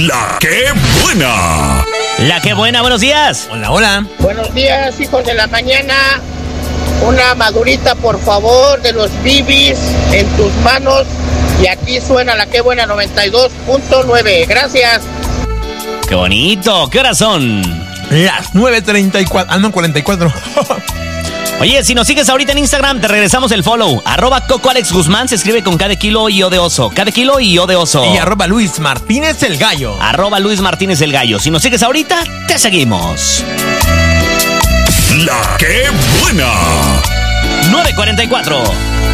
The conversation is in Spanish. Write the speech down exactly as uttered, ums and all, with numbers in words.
La que buena. La que buena, buenos días. Hola, hola. Buenos días, hijos de la mañana. Una madurita, por favor, de los bibis en tus manos. Y aquí suena la que buena noventa y dos punto nueve. Gracias. Qué bonito. ¿Qué horas son? Las nueve treinta y cuatro. Ah, no, cuarenta y cuatro. Oye, si nos sigues ahorita en Instagram, te regresamos el follow. Arroba Coco Alex Guzmán, se escribe con K de kilo y O de oso. K de kilo y O de oso. Y arroba Luis Martínez el Gallo. Arroba Luis Martínez el Gallo. Si nos sigues ahorita, te seguimos. La que buena. nueve cuarenta y cuatro.